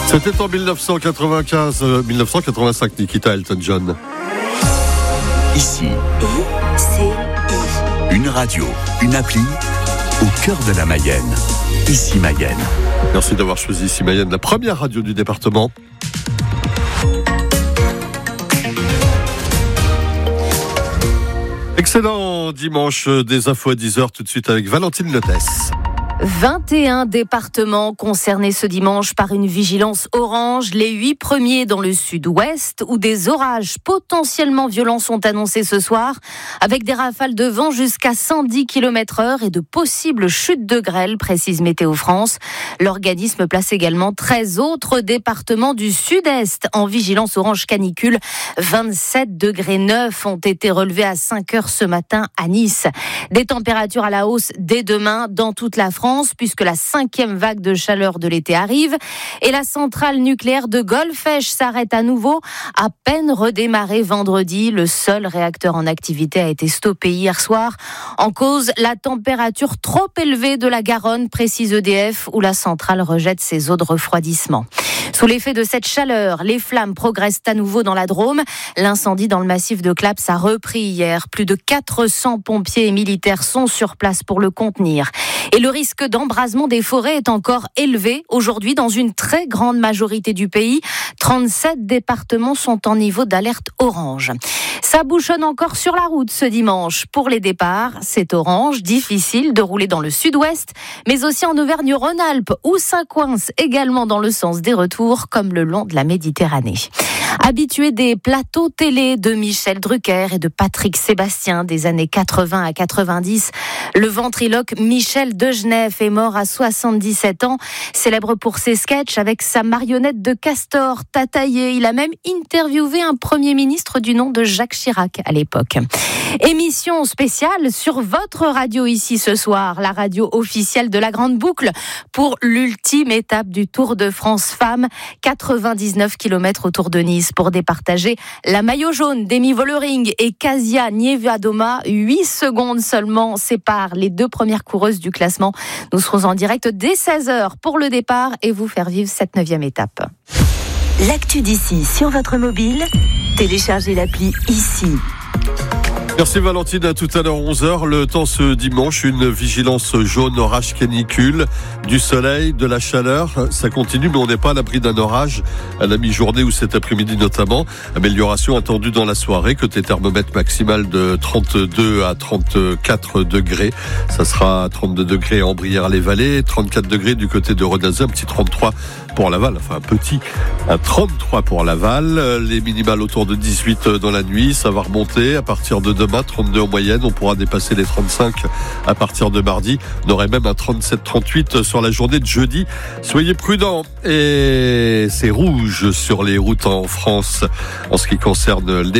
C'était en 1985, Nikita Elton John. Ici, une radio, une appli au cœur de la Mayenne. Ici Mayenne. Merci d'avoir choisi Ici Mayenne, la première radio du département. Excellent dimanche, des infos à 10h tout de suite avec Valentine Lotès. 21 départements concernés ce dimanche par une vigilance orange. Les 8 premiers dans le sud-ouest où des orages potentiellement violents sont annoncés ce soir avec des rafales de vent jusqu'à 110 km/h et de possibles chutes de grêle, précise Météo France. L'organisme place également 13 autres départements du sud-est en vigilance orange canicule. 27 degrés 9 ont été relevés à 5 heures ce matin à Nice. Des températures à la hausse dès demain dans toute la France, puisque la 5e vague de chaleur de l'été arrive et la centrale nucléaire de Golfech s'arrête à nouveau. À peine redémarré vendredi, le seul réacteur en activité a été stoppé hier soir. En cause, la température trop élevée de la Garonne, précise EDF, où la centrale rejette ses eaux de refroidissement. Sous l'effet de cette chaleur, les flammes progressent à nouveau dans la Drôme. L'incendie dans le massif de Claps a repris hier. Plus de 400 pompiers et militaires sont sur place pour le contenir. Et le risque d'embrasement des forêts est encore élevé aujourd'hui dans une très grande majorité du pays. 37 départements sont en niveau d'alerte orange. Ça bouchonne encore sur la route ce dimanche. Pour les départs, c'est orange, difficile de rouler dans le sud-ouest, mais aussi en Auvergne-Rhône-Alpes, où ça coince également dans le sens des retours, comme le long de la Méditerranée. Habitué des plateaux télé de Michel Drucker et de Patrick Sébastien des années 80 à 90, le ventriloque Michel Degenef est mort à 77 ans, célèbre pour ses sketchs avec sa marionnette de castor Tataillé. Il a même interviewé un Premier ministre du nom de Jacques Chirac à l'époque. Émission spéciale sur votre radio ici ce soir, la radio officielle de la Grande Boucle, pour l'ultime étape du Tour de France Femmes, 99 km autour de Nice, pour départager la maillot jaune d'Amy Vollering et Kasia Niewiadoma. 8 secondes seulement séparent les 2 premières coureuses du classement. Nous serons en direct dès 16h pour le départ et vous faire vivre cette 9e étape. L'actu d'ici sur votre mobile, téléchargez l'appli Ici. Merci Valentine, à tout à l'heure 11h. Le temps ce dimanche, une vigilance jaune, orage canicule, du soleil, de la chaleur. Ça continue, mais on n'est pas à l'abri d'un orage à la mi-journée ou cet après-midi notamment. Amélioration attendue dans la soirée, côté thermomètre maximal de 32 à 34 degrés. Ça sera à 32 degrés en Brière-les-Vallées, 34 degrés du côté de Renazé, un petit 33 pour Laval, enfin un 33 pour Laval. Les minimales autour de 18 dans la nuit, ça va remonter à partir de demain, 32 en moyenne, on pourra dépasser les 35 à partir de mardi. On aurait même un 37-38 sur la journée de jeudi. Soyez prudents. Et c'est rouge sur les routes en France en ce qui concerne les